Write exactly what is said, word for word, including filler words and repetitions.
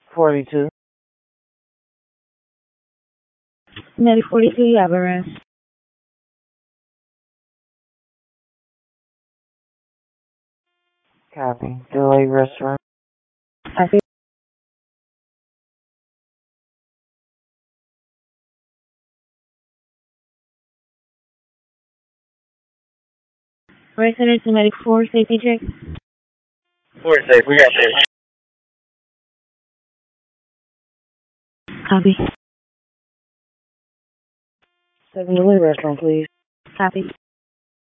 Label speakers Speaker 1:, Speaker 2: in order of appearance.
Speaker 1: forty-two.
Speaker 2: Medic forty-two, you have arrest.
Speaker 1: Copy. Delay restaurant.
Speaker 2: Copy. Resident to Medic four, safety check.
Speaker 3: Four safe, we got this.
Speaker 2: Copy.
Speaker 1: Seven delay restaurant, please.
Speaker 2: Copy.